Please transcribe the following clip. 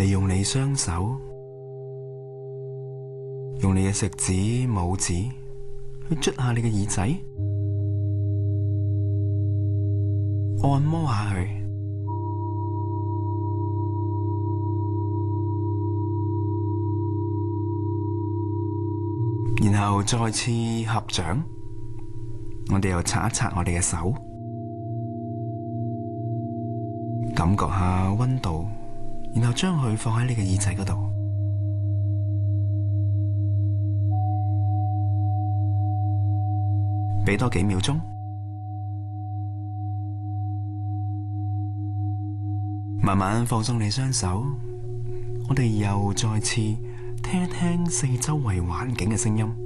利用你雙手，用你嘅食指、拇指去捽下你嘅耳仔，按摩下佢，然後再次合掌，我哋又擦一擦我哋嘅手，感覺下溫度，然後將佢放喺你嘅耳仔嗰度，俾多幾秒鐘，慢慢放鬆你雙手，我哋又再次聽一聽四周圍環境嘅聲音。